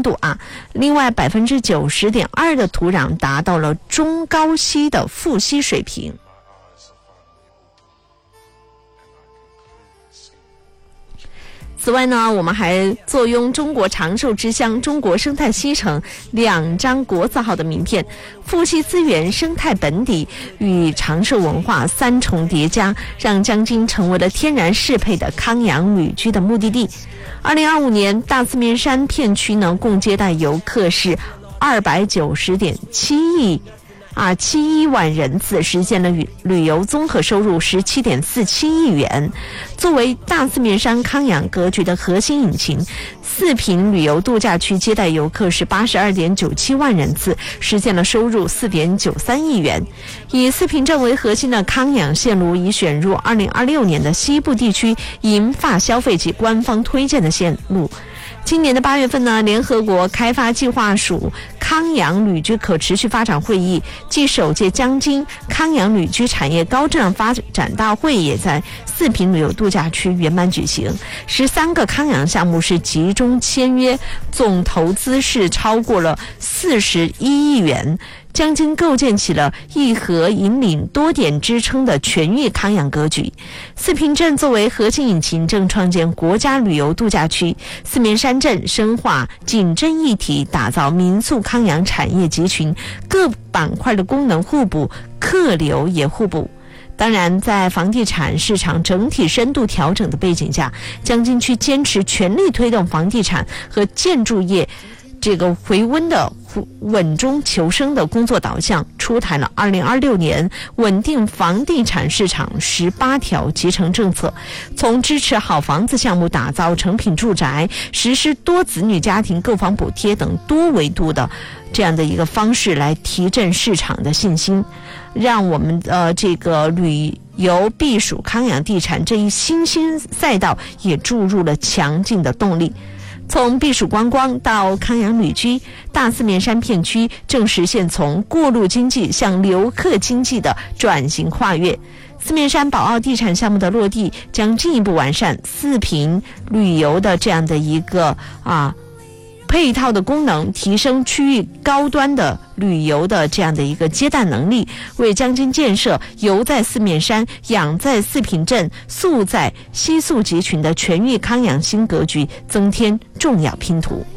度啊。另外90.2%的土壤达到了中高硒的富硒水平。此外呢，我们还坐拥中国长寿之乡、中国生态西城2张国字号的名片，富硒资源、生态本底与长寿文化3重叠加，让江津成为了天然适配的康养旅居的目的地。2025年，大四面山片区呢，共接待游客是290.71万人次，实现了旅游综合收入17.47亿元。作为大四面山康养格局的核心引擎，四平旅游度假区接待游客是82.97万人次，实现了收入4.93亿元。以四平镇为核心的康养线路已选入2026年的西部地区银发消费及官方推荐的线路。今年的8月份呢，联合国开发计划署康养旅居可持续发展会议暨首届江津康养旅居产业高质量发展大会也在四平旅游度假区圆满举行。13个康养项目是集中签约，总投资是超过了41亿元。江津构建起了一河引领多点支撑的全域康养格局。四平镇作为核心引擎，正创建国家旅游度假区。四面山镇深化锦镇一体，打造民宿康养产业集群，各板块的功能互补，客流也互补。当然，在房地产市场整体深度调整的背景下，江津区坚持全力推动房地产和建筑业这个回温的稳中求生的工作导向，出台了2026年稳定房地产市场18条集成政策，从支持好房子项目打造成品住宅，实施多子女家庭购房补贴等多维度的这样的一个方式来提振市场的信心，让我们这个旅游避暑康养地产这一新兴赛道也注入了强劲的动力。从避暑观光到康养旅居，大四面山片区正实现从过路经济向游客经济的转型跨越。四面山宝奥地产项目的落地，将进一步完善四平旅游的这样的一个配套的功能，提升区域高端的旅游的这样的一个接待能力，为江津建设游在四面山、养在四平镇、宿在西宿集群的全域康养新格局增添重要拼图。